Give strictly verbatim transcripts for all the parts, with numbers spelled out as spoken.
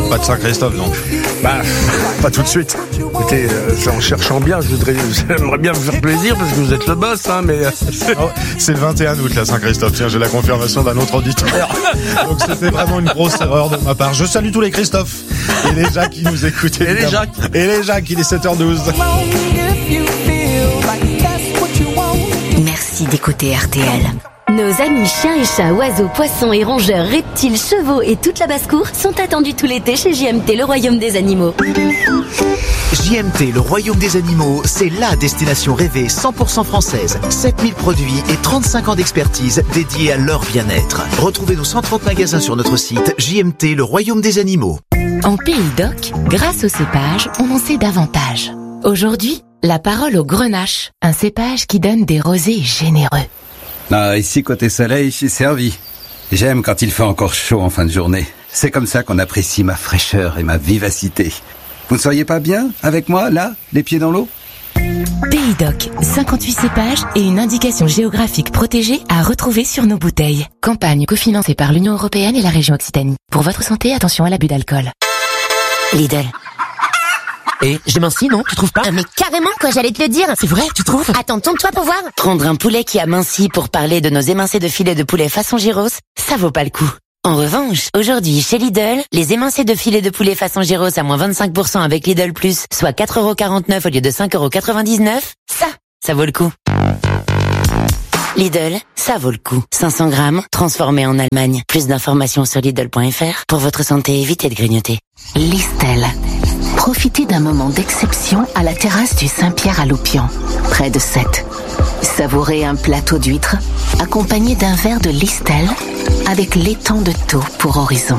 Pas de Saint-Christophe donc. Bah, pas tout de suite. Écoutez, euh, c'est en cherchant bien, je voudrais, j'aimerais bien vous faire plaisir parce que vous êtes le boss, hein, mais... Euh, c'est... Oh, c'est le vingt et un août, la Saint-Christophe. Tiens, j'ai la confirmation d'un autre auditeur. Donc c'était vraiment une grosse erreur de ma part. Je salue tous les Christophe et les Jacques qui nous écoutent. Et les Jacques. Et les Jacques, il est sept heures douze. Merci d'écouter R T L. Nos amis chiens et chats, oiseaux, poissons et rongeurs, reptiles, chevaux et toute la basse-cour sont attendus tout l'été chez J M T, le royaume des animaux. J M T, le royaume des animaux, c'est la destination rêvée cent pour cent française. sept mille produits et trente-cinq ans d'expertise dédiés à leur bien-être. Retrouvez nos cent trente magasins sur notre site J M T, le royaume des animaux. En Pays d'Oc, grâce au cépage, on en sait davantage. Aujourd'hui, la parole au grenache, un cépage qui donne des rosés généreux. Ah, ici, côté soleil, je suis servi. J'aime quand il fait encore chaud en fin de journée. C'est comme ça qu'on apprécie ma fraîcheur et ma vivacité. Vous ne seriez pas bien avec moi, là, les pieds dans l'eau ? Pays d'Oc, cinquante-huit cépages et une indication géographique protégée à retrouver sur nos bouteilles. Campagne cofinancée par l'Union européenne et la région Occitanie. Pour votre santé, attention à l'abus d'alcool. Lidl. Et j'ai minci, non? Tu trouves pas? Ah mais carrément, quoi, j'allais te le dire. C'est vrai, tu trouves? Attends, tourne-toi pour voir. Prendre un poulet qui a minci pour parler de nos émincés de filet de poulet façon gyros, ça vaut pas le coup. En revanche, aujourd'hui, chez Lidl, les émincés de filet de poulet façon gyros à moins vingt-cinq pour cent avec Lidl Plus, soit quatre euros quarante-neuf au lieu de cinq euros quatre-vingt-dix-neuf, ça, ça vaut le coup. Lidl, ça vaut le coup. cinq cents grammes, transformés en Allemagne. Plus d'informations sur Lidl point F R. Pour votre santé, évitez de grignoter. Listel. Profitez d'un moment d'exception à la terrasse du Saint-Pierre à Loupian, près de Sète. Savourez un plateau d'huîtres, accompagné d'un verre de Listel, avec l'étang de Thau pour horizon.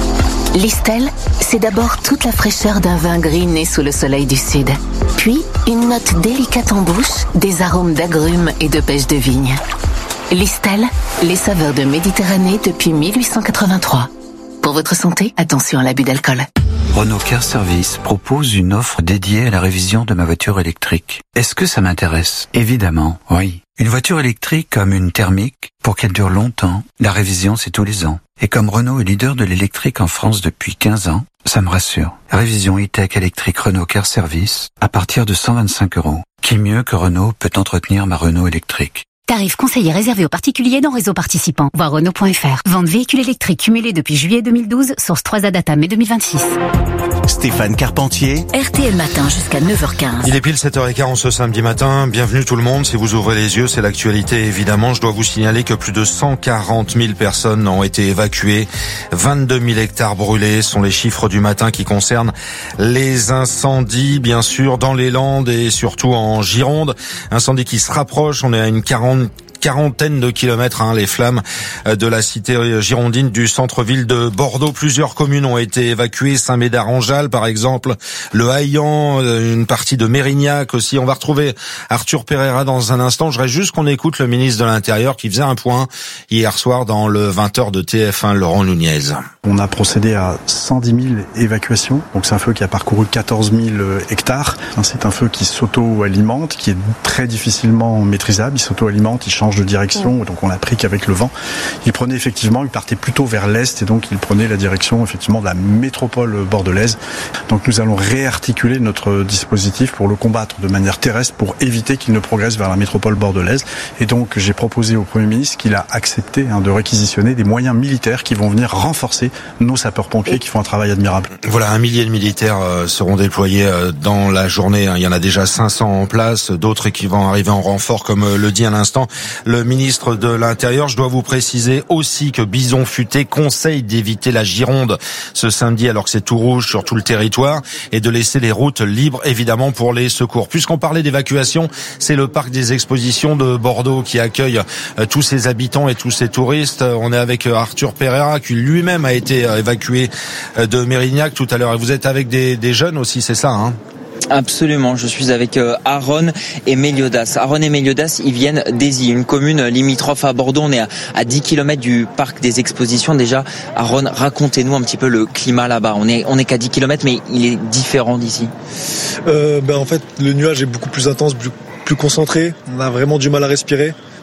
Listel, c'est d'abord toute la fraîcheur d'un vin gris né sous le soleil du sud. Puis, une note délicate en bouche, des arômes d'agrumes et de pêche de vigne. Listel, les saveurs de Méditerranée depuis mille huit cent quatre-vingt-trois. Pour votre santé, attention à l'abus d'alcool. Renault Car Service propose une offre dédiée à la révision de ma voiture électrique. Est-ce que ça m'intéresse? Évidemment, oui. Une voiture électrique comme une thermique, pour qu'elle dure longtemps, la révision c'est tous les ans. Et comme Renault est leader de l'électrique en France depuis quinze ans, ça me rassure. Révision e-tech électrique Renault Car Service à partir de cent vingt-cinq euros. Qui mieux que Renault peut entretenir ma Renault électrique? Tarif conseillé réservé aux particuliers dans réseau participant. Voir Renault point F R. Vente véhicules électriques cumulés depuis juillet deux mille douze. Source trois A Data mai deux mille vingt-six. Stéphane Carpentier. R T L matin jusqu'à neuf heures quinze. Il est pile sept heures quinze ce samedi matin. Bienvenue tout le monde. Si vous ouvrez les yeux, c'est l'actualité évidemment. Je dois vous signaler que plus de cent quarante mille personnes ont été évacuées. vingt-deux mille hectares brûlés sont les chiffres du matin qui concernent les incendies, bien sûr, dans les Landes et surtout en Gironde. Incendie qui se rapproche. On est à une quarante quarantaine de kilomètres, hein, les flammes de la cité girondine du centre-ville de Bordeaux. Plusieurs communes ont été évacuées, Saint-Médard-en-Jalles par exemple, le Haillan, une partie de Mérignac aussi. On va retrouver Arthur Pereira dans un instant. Je voudrais juste qu'on écoute le ministre de l'Intérieur qui faisait un point hier soir dans le vingt heures de T F un, Laurent Nunez. On a procédé à cent dix mille évacuations, donc c'est un feu qui a parcouru quatorze mille hectares. C'est un feu qui s'auto-alimente, qui est très difficilement maîtrisable. Il s'auto-alimente, il change de direction, donc on a pris qu'avec le vent. Il prenait effectivement, il partait plutôt vers l'est et donc il prenait la direction effectivement de la métropole bordelaise. Donc nous allons réarticuler notre dispositif pour le combattre de manière terrestre pour éviter qu'il ne progresse vers la métropole bordelaise. Et donc j'ai proposé au Premier ministre qu'il a accepté hein, de réquisitionner des moyens militaires qui vont venir renforcer nos sapeurs-pompiers qui font un travail admirable. Voilà, un millier de militaires euh, seront déployés euh, dans la journée. Hein. Il y en a déjà cinq cents en place, d'autres qui vont arriver en renfort comme euh, le dit à l'instant le ministre de l'Intérieur. Je dois vous préciser aussi que Bison Futé conseille d'éviter la Gironde ce samedi alors que c'est tout rouge sur tout le territoire et de laisser les routes libres évidemment pour les secours. Puisqu'on parlait d'évacuation, c'est le parc des expositions de Bordeaux qui accueille euh, tous ses habitants et tous ses touristes. On est avec euh, Arthur Pereira qui lui-même a été euh, évacué euh, de Mérignac tout à l'heure. Et vous êtes avec des, des jeunes aussi, c'est ça, hein? Absolument, je suis avec euh, Aaron et Méliodas. Aaron et Méliodas, ils viennent d'Aisy, une commune limitrophe à Bordeaux. On est à, à dix kilomètres du parc des expositions. Déjà, Aaron, racontez-nous un petit peu le climat là-bas. On est, on est qu'à dix kilomètres, mais il est différent d'ici. Euh, ben en fait, le nuage est beaucoup plus intense, plus, plus concentré. On a vraiment du mal à respirer.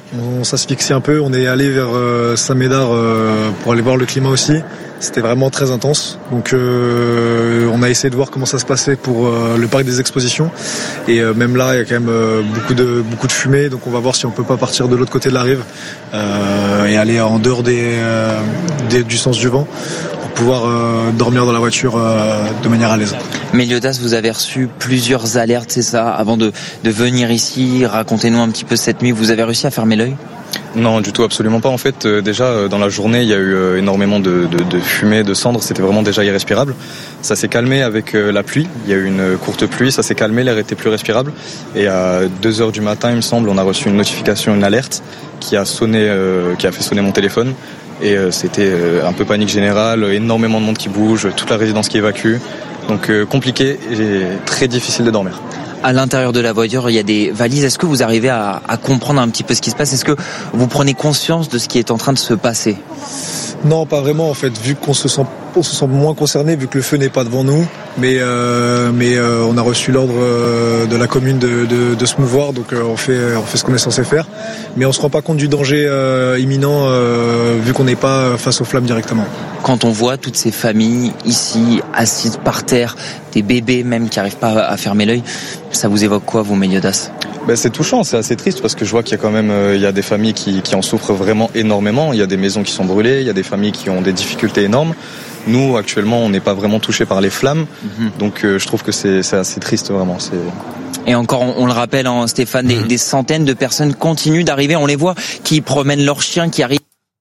On s'asphyxie un peu. On est allé vers euh, Saint-Médard euh, pour aller voir le climat aussi. C'était vraiment très intense. Donc euh, on a essayé de voir comment ça se passait pour euh, le parc des expositions. Et euh, même là, il y a quand même euh, beaucoup de beaucoup de fumée. Donc on va voir si on peut pas partir de l'autre côté de la rive euh, et aller en dehors des, euh, des du sens du vent pour pouvoir euh, dormir dans la voiture euh, de manière à l'aise. Méliodas, vous avez reçu plusieurs alertes, c'est ça, avant de, de venir ici. Racontez-nous un petit peu cette nuit. Vous avez réussi à fermer l'œil ? Non, du tout, absolument pas. En fait, euh, déjà, euh, dans la journée, il y a eu euh, énormément de, de, de fumée, de cendres. C'était vraiment déjà irrespirable. Ça s'est calmé avec euh, la pluie. Il y a eu une courte pluie, ça s'est calmé, l'air était plus respirable. Et à deux heures du matin, il me semble, on a reçu une notification, une alerte qui a sonné, euh, qui a fait sonner mon téléphone. Et euh, c'était euh, un peu panique générale, énormément de monde qui bouge, toute la résidence qui évacue. Donc euh, compliqué et très difficile de dormir. À l'intérieur de la voiture, il y a des valises. Est-ce que vous arrivez à, à comprendre un petit peu ce qui se passe ? Est-ce que vous prenez conscience de ce qui est en train de se passer ? Non, pas vraiment en fait, vu qu'on se sent, on se sent moins concerné, vu que le feu n'est pas devant nous. Mais, euh, mais euh, on a reçu l'ordre euh, de la commune de, de, de se mouvoir, donc euh, on fait, on fait ce qu'on est censé faire. Mais on se rend pas compte du danger euh, imminent, euh, vu qu'on n'est pas face aux flammes directement. Quand on voit toutes ces familles ici, assises par terre, des bébés même qui n'arrivent pas à fermer l'œil, ça vous évoque quoi, vous, Méliodas ? Ben c'est touchant, c'est assez triste parce que je vois qu'il y a quand même euh, il y a des familles qui, qui en souffrent vraiment énormément. Il y a des maisons qui sont brûlées, il y a des familles qui ont des difficultés énormes. Nous, actuellement, on n'est pas vraiment touchés par les flammes, mm-hmm. donc euh, je trouve que c'est, c'est assez triste vraiment. C'est... Et encore, on, on le rappelle, hein, Stéphane, des, mmh. des centaines de personnes continuent d'arriver. On les voit qui promènent leurs chiens, qui arrivent.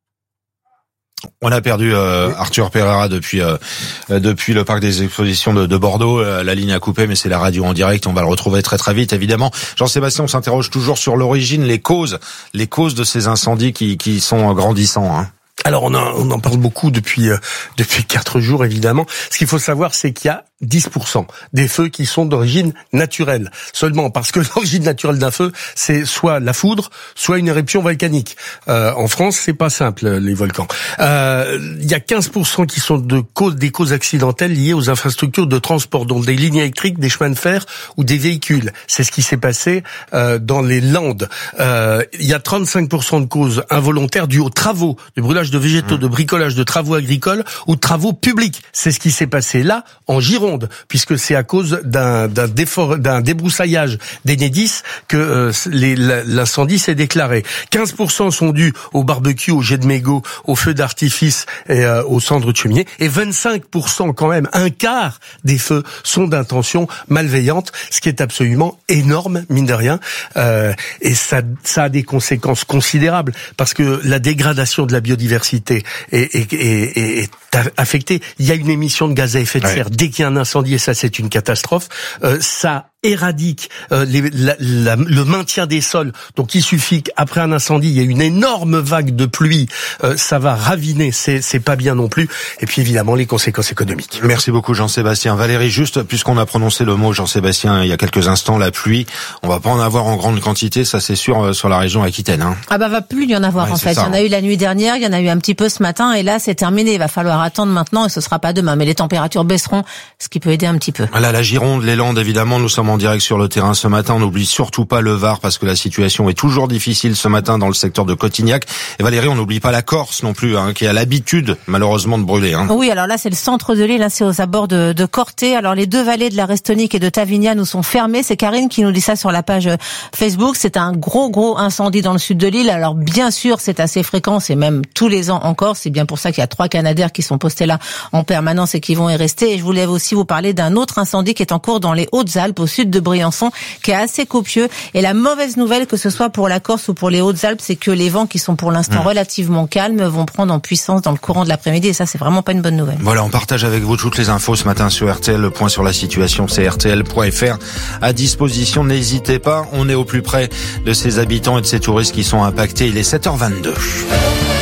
On a perdu euh, Arthur Pereira depuis euh, depuis le parc des expositions de, de Bordeaux. Euh, la ligne a coupé, mais c'est la radio en direct. On va le retrouver très très vite, évidemment. Jean-Sébastien, on s'interroge toujours sur l'origine, les causes, les causes de ces incendies qui qui sont grandissants. Hein. Alors on, a, on en parle beaucoup depuis euh, depuis quatre jours évidemment. Ce qu'il faut savoir, c'est qu'il y a dix pour cent des feux qui sont d'origine naturelle. Seulement parce que l'origine naturelle d'un feu, c'est soit la foudre, soit une éruption volcanique. Euh, en France, c'est pas simple, les volcans. Euh, il y a quinze pour cent qui sont de causes, des causes accidentelles liées aux infrastructures de transport, dont des lignes électriques, des chemins de fer ou des véhicules. C'est ce qui s'est passé euh, dans les Landes. Euh, il y a trente-cinq pour cent de causes involontaires dues aux travaux, du brûlage de végétaux, de bricolage, de travaux agricoles ou de travaux publics. C'est ce qui s'est passé là, en Gironde, puisque c'est à cause d'un, d'un, défor- d'un débroussaillage d'Enedis que euh, les, l'incendie s'est déclaré. quinze pour cent sont dus au barbecue, au jet de mégots, aux feux d'artifice et euh, aux cendres de cheminée. Et vingt-cinq pour cent quand même, un quart des feux sont d'intention malveillante, ce qui est absolument énorme, mine de rien. Euh, et ça, ça a des conséquences considérables, parce que la dégradation de la biodiversité est, est, est, est affectée. Il y a une émission de gaz à effet de serre. Ouais. Dès qu'il y a un incendie, et ça c'est une catastrophe, euh, ça éradique euh, les, la, la, le maintien des sols. Donc il suffit qu'après un incendie, il y ait une énorme vague de pluie, euh, ça va raviner, c'est, c'est pas bien non plus. Et puis évidemment les conséquences économiques. Merci beaucoup Jean-Sébastien. Valérie, juste puisqu'on a prononcé le mot Jean-Sébastien il y a quelques instants, la pluie, on va pas en avoir en grande quantité, ça c'est sûr, euh, sur la région Aquitaine. Hein. Ah bah va plus y en avoir ouais, en fait. Ça, il y en a hein. eu la nuit dernière, il y en a eu un petit peu ce matin, et là c'est terminé. Il va falloir attendre maintenant et ce sera pas demain. Mais les températures baisseront, ce qui peut aider un petit peu. Voilà, la Gironde, les Landes, évidemment, nous sommes en direct sur le terrain ce matin. On n'oublie surtout pas le Var parce que la situation est toujours difficile ce matin dans le secteur de Cotignac. Et Valérie, on n'oublie pas la Corse non plus, hein, qui a l'habitude malheureusement de brûler. Hein. Oui, alors là c'est le centre de l'île, là c'est aux abords de, de Corté. Alors les deux vallées de la Restonique et de Tavignane nous sont fermées. C'est Karine qui nous dit ça sur la page Facebook. C'est un gros gros incendie dans le sud de l'île. Alors bien sûr c'est assez fréquent, c'est même tous les ans en Corse. C'est bien pour ça qu'il y a trois Canadaires qui sont postés là en permanence et qui vont y rester. Et je voulais aussi vous parler d'un autre incendie qui est en cours dans les Hautes-Alpes, au sud de Briançon, qui est assez copieux. Et la mauvaise nouvelle, que ce soit pour la Corse ou pour les Hautes-Alpes, c'est que les vents qui sont pour l'instant mmh. relativement calmes vont prendre en puissance dans le courant de l'après-midi. Et ça, c'est vraiment pas une bonne nouvelle. Voilà, on partage avec vous toutes les infos ce matin sur R T L. Le point sur la situation, c'est R T L point F R à disposition. N'hésitez pas, on est au plus près de ces habitants et de ces touristes qui sont impactés. Il est sept heures vingt-deux.